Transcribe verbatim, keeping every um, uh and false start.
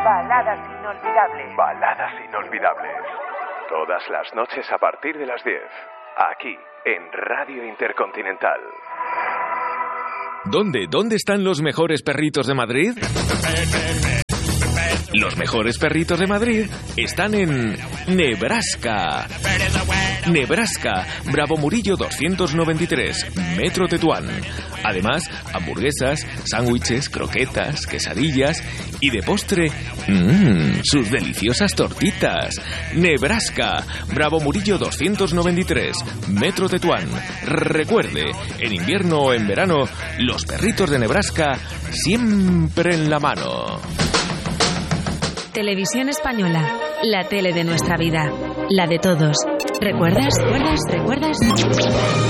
Baladas inolvidables. Baladas inolvidables. Todas las noches a partir de las diez. Aquí, en Radio Intercontinental. ¿Dónde? ¿Dónde están los mejores perritos de Madrid? Los mejores perritos de Madrid están en Nebraska. Nebraska, Bravo Murillo doscientos noventa y tres, Metro Tetuán. Además, hamburguesas, sándwiches, croquetas, quesadillas y de postre, mmm, sus deliciosas tortitas. Nebraska, Bravo Murillo doscientos noventa y tres, Metro Tetuán. Recuerde, en invierno o en verano, los perritos de Nebraska siempre en la mano. Televisión Española, la tele de nuestra vida, la de todos. ¿Recuerdas? ¿Recuerdas? ¿Recuerdas?